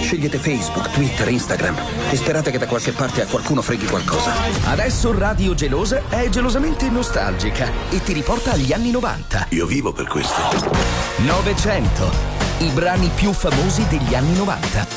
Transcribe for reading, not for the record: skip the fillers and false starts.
Scegliete Facebook, Twitter, Instagram e sperate che da qualche parte a qualcuno freghi qualcosa. Adesso Radio Gelosa è gelosamente nostalgica e ti riporta agli anni 90. Io vivo per questo. 900. I brani più famosi degli anni 90.